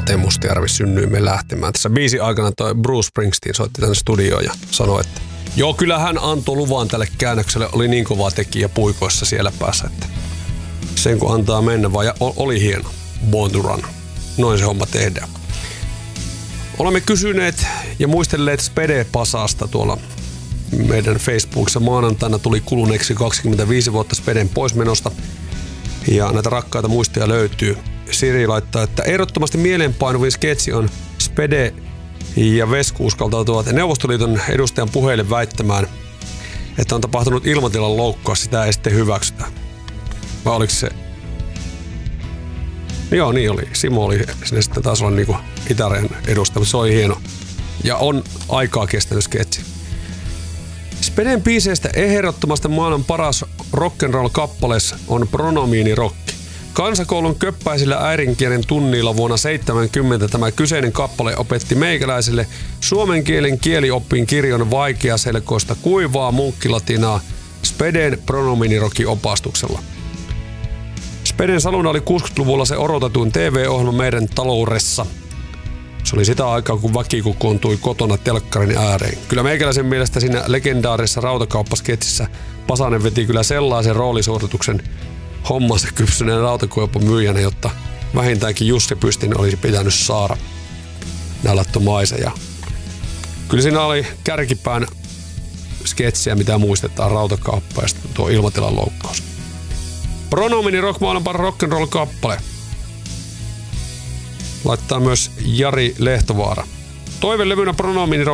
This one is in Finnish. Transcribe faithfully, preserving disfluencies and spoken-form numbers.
Pate Mustajärvi synnyimme lähtemään. Tässä biisin aikana toi Bruce Springsteen soitti tänne studioon ja sanoi, että joo, kyllä hän antoi luvan tälle käännökselle. Oli niin kova tekijä puikoissa siellä päässä, että sen kun antaa mennä vaan. Ja oli hieno. Born to Run. Noin se homma tehdään. Olemme kysyneet ja muistelleet Spede-pasasta tuolla meidän Facebookissa. Maanantaina tuli kuluneeksi kaksikymmentäviisi vuotta Speden poismenosta. Ja näitä rakkaita muistoja löytyy. Siri laittaa, että ehdottomasti mieleenpainuvin sketsi on Spede ja Vesku uskaltautuvat Neuvostoliiton edustajan puheille väittämään, että on tapahtunut ilmatilan loukkaus, sitä ei sitten hyväksytä. Vai oliko se? Joo, niin oli. Simo oli sinne sitten taas olla niinku itärajan edustaja, mutta se oli hieno. Ja on aikaa kestänyt sketsi. Speden biiseistä ehdottomasti maailman paras rock'n'roll-kappales on Pronomiini-rokki. Kansakoulun köppäisillä äidinkielen tunnilla vuonna seitsemänkymmentä tämä kyseinen kappale opetti meikäläiselle suomen kielen kielioppiin kirjon vaikeaselkoista kuivaa munkkilatinaa Speden Pronomiini-rokin opastuksella. Speden saluna oli kuusikymmentäluvulla se odotetuin T V-ohjelma meidän taloudessa. Se oli sitä aikaa, kun väki kokoontui kotona telkkarin ääreen. Kyllä meikäläisen mielestä siinä legendaarisessa rautakauppasketsissä Pasanen veti kyllä sellaisen roolisuorituksen hommansa kypsyneen rautakuopan myyjänä, jotta vähintäänkin Jussi Pystin olisi pitänyt saada. Nälättö maise. Ja kyllä siinä oli kärkipään sketsiä, mitä muistetaan rautakauppa ja sitten tuo ilmatilan loukkaus. Pronomini rock maailman paras rock'n'roll kappale. Laittaa myös Jari Lehtovaara. Toivelevynä Pronomini rock